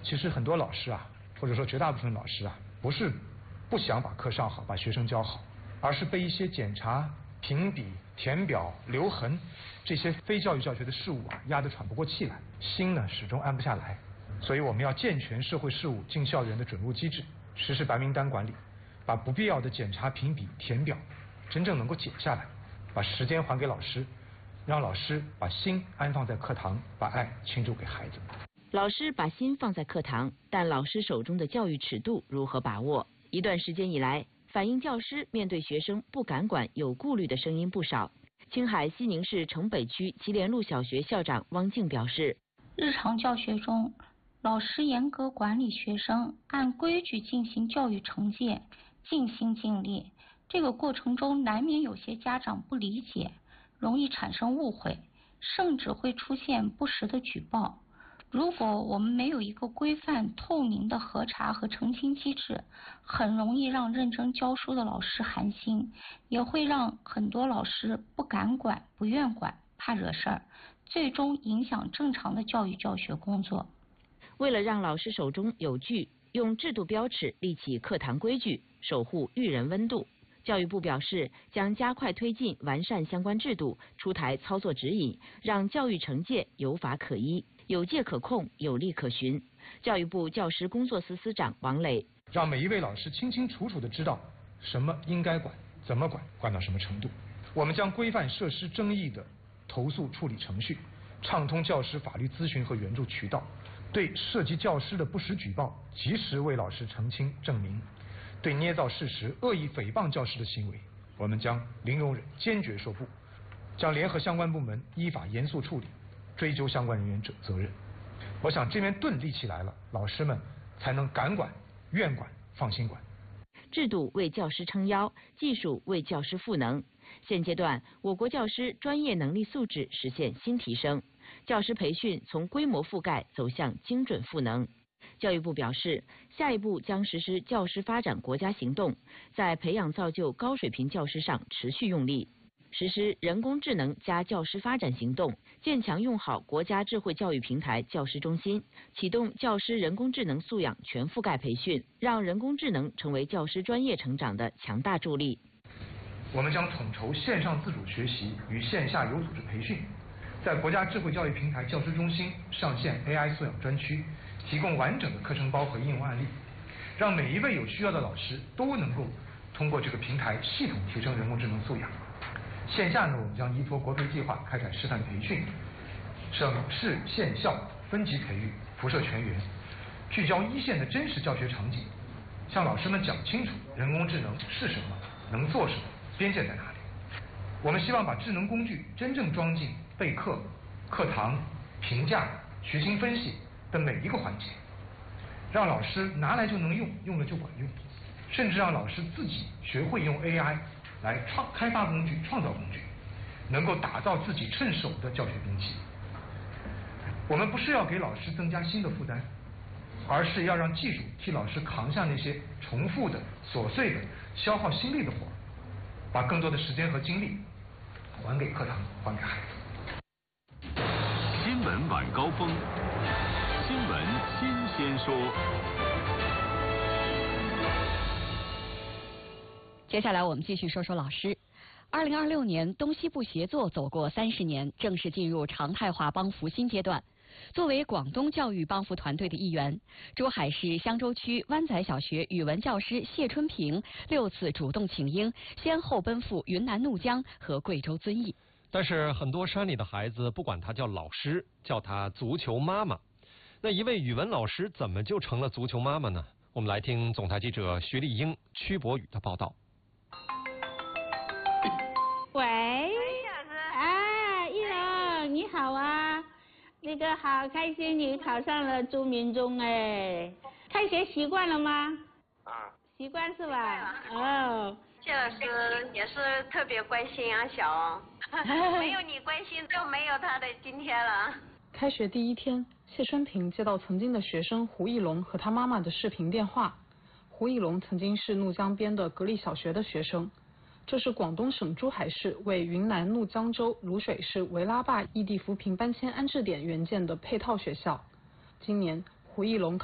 其实很多老师啊，或者说绝大部分老师啊，不是不想把课上好，把学生教好，而是被一些检查、评比、填表、留痕这些非教育教学的事务啊压得喘不过气来，心呢始终安不下来。所以我们要健全社会事务进校园的准入机制，实施白名单管理，把不必要的检查、评比、填表真正能够减下来，把时间还给老师，让老师把心安放在课堂，把爱倾注给孩子。 老师把心放在课堂，但老师手中的教育尺度如何把握？一段时间以来，反映教师面对学生不敢管、有顾虑的声音不少。青海西宁市城北区祁连路小学校长汪静表示， 日常教学中，老师严格管理学生，按规矩进行教育惩戒，尽心尽力。这个过程中难免有些家长不理解，容易产生误会，甚至会出现不实的举报。如果我们没有一个规范透明的核查和澄清机制，很容易让认真教书的老师寒心，也会让很多老师不敢管、不愿管，怕惹事儿，最终影响正常的教育教学工作。 为了让老师手中有据，用制度标尺立起课堂规矩，守护育人温度。教育部表示，将加快推进完善相关制度，出台操作指引，让教育惩戒有法可依，有戒可控，有例可循。教育部教师工作司司长王磊， 让每一位老师清清楚楚地知道什么应该管，怎么管，管到什么程度。我们将规范设施争议的投诉处理程序，畅通教师法律咨询和援助渠道，对涉及教师的不实举报及时为老师澄清证明。对捏造事实、恶意诽谤教师的行为，我们将零容忍，坚决说不，将联合相关部门依法严肃处理，追究相关人员责任。我想这面盾立起来了，老师们才能敢管、愿管、放心管。 制度为教师撑腰，技术为教师赋能。现阶段，我国教师专业能力素质实现新提升，教师培训从规模覆盖走向精准赋能。教育部表示，下一步将实施教师发展国家行动，在培养造就高水平教师上持续用力，实施人工智能加教师发展行动，建强用好国家智慧教育平台教师中心，启动教师人工智能素养全覆盖培训，让人工智能成为教师专业成长的强大助力。 我们将统筹线上自主学习与线下有组织培训，在国家智慧教育平台教师中心上线 AI 素养专区，提供完整的课程包和应用案例，让每一位有需要的老师都能够通过这个平台系统提升人工智能素养。线下呢，我们将依托国培计划开展示范培训，省市县校分级培育，辐射全员，聚焦一线的真实教学场景，向老师们讲清楚人工智能是什么，能做什么，边界在哪里。我们希望把智能工具真正装进备课、课堂、评价、学习分析的每一个环节，让老师拿来就能用，用了就管用，甚至让老师自己学会用 AI 来开发工具、创造工具，能够打造自己趁手的教学兵器。我们不是要给老师增加新的负担，而是要让技术替老师扛下那些重复的、琐碎的、消耗心力的活，把更多的时间和精力还给课堂，还给孩子。 新闻晚高峰，新闻新鲜说。 接下来我们继续说说老师。2026年东西部协作走过30年，正式进入常态化帮扶新阶段。作为广东教育帮扶团队的一员，珠海市香洲区湾仔小学语文教师谢春平6次主动请缨，先后奔赴云南怒江和贵州遵义。 但是很多山里的孩子不管他叫老师，叫他足球妈妈。那一位语文老师怎么就成了足球妈妈呢？我们来听总台记者徐丽英、曲博宇的报道。 喂，啊，一龙，你好啊，那个好开心，你考上了朱民中哎，开学习惯了吗？ 啊， 习惯是吧？哦， 谢老师也是特别关心阿晓，没有你关心就没有他的今天了。 开学第一天，谢春平接到曾经的学生胡一龙和他妈妈的视频电话。胡一龙曾经是怒江边的格力小学的学生。这是广东省珠海市为云南怒江州卤水市维拉坝异地扶贫搬迁安置点援建的配套学校。今年胡一龙